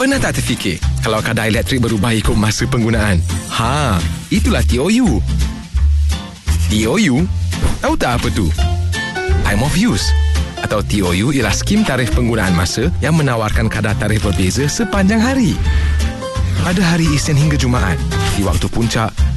Pernah tak terfikir kalau kadar elektrik berubah ikut masa penggunaan? Itulah TOU. TOU? Tahu tak apa tu? Time of use. Atau TOU ialah skim tarif penggunaan masa yang menawarkan kadar tarif berbeza sepanjang hari. Pada hari Isnin hingga Jumaat, di waktu puncak,